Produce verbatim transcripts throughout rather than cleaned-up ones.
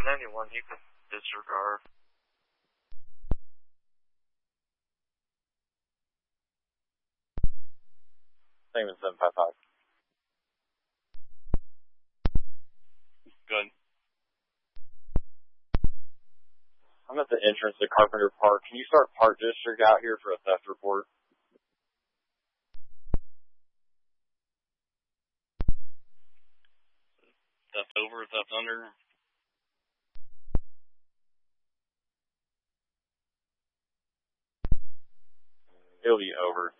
seven ninety-one, you can disregard. Same as seven five five. Good. I'm at the entrance to Carpenter Park. Can you start Park District out here for a theft report? Theft over, theft under. It'll be over.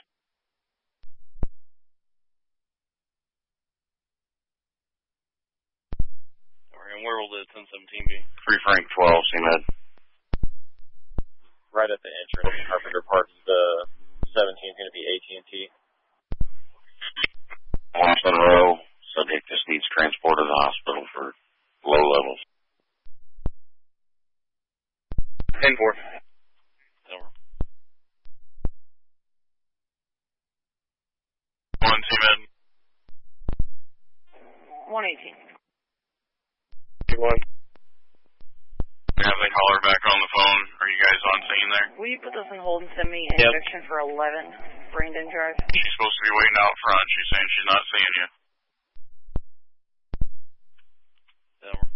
And where will the ten seventeen be? Free Frank twelve, C-Med. Right at the entrance to Carpenter Park. The seventeen is going to be A T and T. Austin Row. Subject just needs transport to the hospital for low levels. ten four. Over. One, C-Med. one eighteen. One. We have the caller back on the phone. Are you guys on scene there? Will you put this on hold and send me Yep. injection for eleven, Brandon Drive? She's supposed to be waiting out front. She's saying she's not seeing you. Over.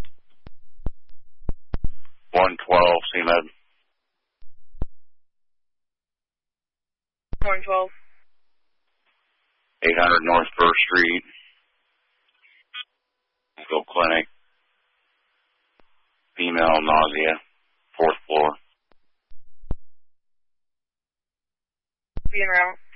one twelve, C-Med. one twelve. eight hundred North First Street. Go Clinic. Female nausea. Fourth floor. Being around.